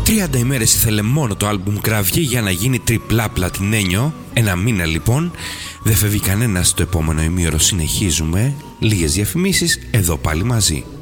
30 ημέρες ήθελε μόνο το άλμπουμ Κραυγή για να γίνει τριπλά πλατινένιο. Ένα μήνα λοιπόν. Δεν φεύγει κανένας. Το επόμενο ημίωρο συνεχίζουμε. Λίγες διαφημίσεις, εδώ πάλι μαζί.